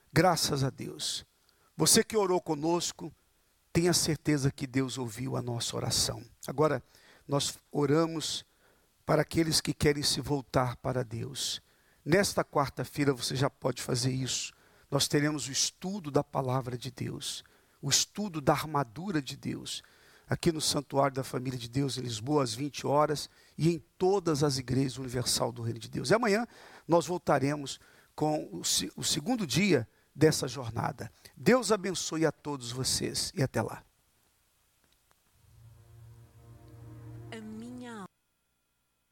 Graças a Deus. Você que orou conosco, tenha certeza que Deus ouviu a nossa oração. Agora, nós oramos para aqueles que querem se voltar para Deus. Nesta quarta-feira você já pode fazer isso. Nós teremos o estudo da palavra de Deus, o estudo da armadura de Deus, aqui no Santuário da Família de Deus em Lisboa, às 20 horas, e em todas as igrejas universal do Reino de Deus. E amanhã nós voltaremos com o segundo dia dessa jornada. Deus abençoe a todos vocês e até lá.